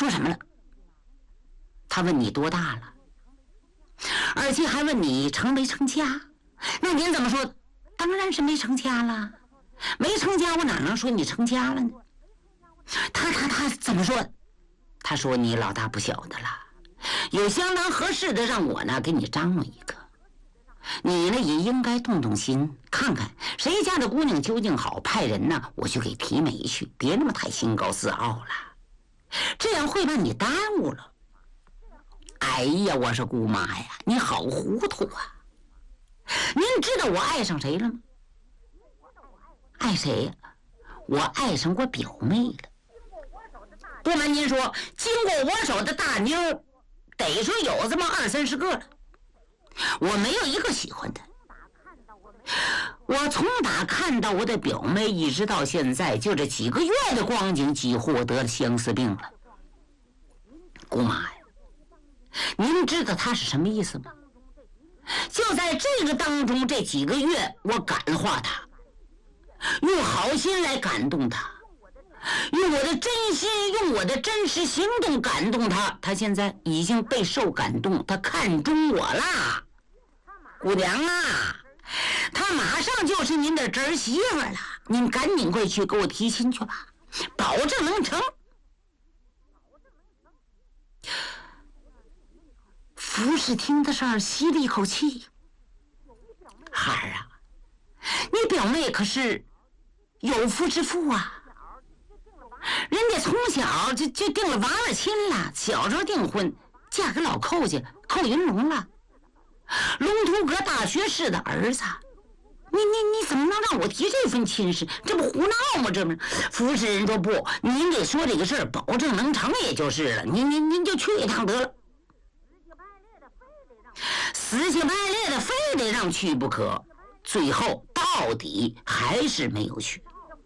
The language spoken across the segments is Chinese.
说什么了？他问你多大了，而且还问你成没成家。那您怎么说？当然是没成家了，没成家我哪能说你成家了呢？他怎么说？他说你老大不小的了，有相当合适的，让我呢给你张罗一个。你呢也应该动动心，看看谁家的姑娘究竟好，派人呢我去给提媒去，别那么太心高自傲了，这样会把你耽误了。哎呀，我说姑妈呀，你好糊涂啊！您知道我爱上谁了吗？爱谁呀？我爱上我表妹了。不瞒您说，经过我手的大妞，得说有这么20-30个了。我没有一个喜欢的。我从打看到我的表妹，一直到现在，就这几个月的光景，几乎我得了相思病了。姑妈呀，您知道她是什么意思吗？就在这个当中，这几个月我感化她，用好心来感动她，用我的真心，用我的真实行动感动她。她现在已经备受感动，她看中我了。姑娘啊，她马上就是您的侄媳妇了，您赶紧快去给我提亲去吧，保证能成。服侍听到这儿，吸了一口气。孩儿啊，你表妹可是有夫之妇啊，人家从小就定了娃娃亲了，小时候订婚，嫁给老寇家寇云龙了，龙图阁大学士的儿子。你怎么能让我提这份亲事？这不胡闹吗？这不，服侍人说不，您得说这个事儿，保证能成，也就是了。您就去一趟得了。死乞白赖的，非得让去不可，最后到底还是没有去。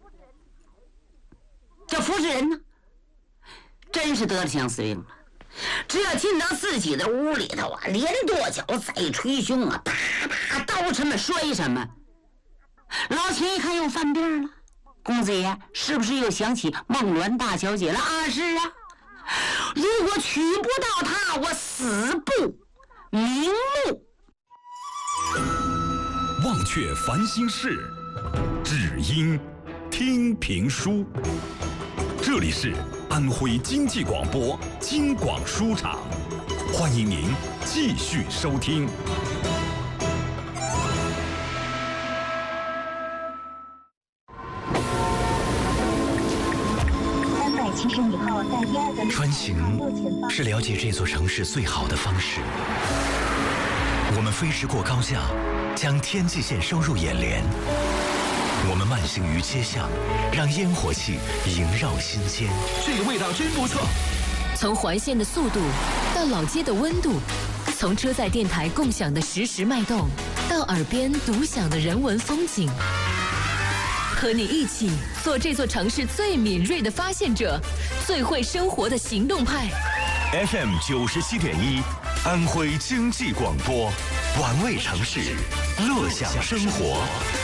这服侍人呢，真是得了相思病了。只要进到自己的屋里头啊，连跺脚再捶胸啊，啪啪刀什么摔什么。老钱一看又犯病了，公子爷是不是又想起孟鸾大小姐了啊？是啊，如果娶不到她，我死不瞑目。 忘却烦心事，只因听评书。这里是安徽经济广播京广书场，欢迎您继续收听。 穿行是了解这座城市最好的方式。我们飞驰过高架，将天际线收入眼帘。我们慢行于街巷，让烟火气萦绕心间。 这个味道真不错。 从环线的速度到老街的温度，从车载电台共享的实时脉动，到耳边独享的人文风景。和你一起做这座城市最敏锐的发现者，最会生活的行动派。 FM 97.1，安徽经济广播，玩味城市，乐享生活。